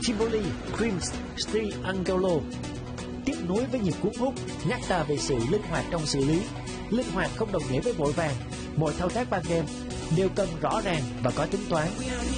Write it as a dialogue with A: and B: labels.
A: Tivoli, Dreams, Triangolo. Tiếp nối với nhiều cuốn hút, nhắc ta về sự linh hoạt trong xử lý. Linh hoạt không đồng nghĩa với vội vàng. Mọi thao tác ban đêm đều cần rõ ràng và có tính toán.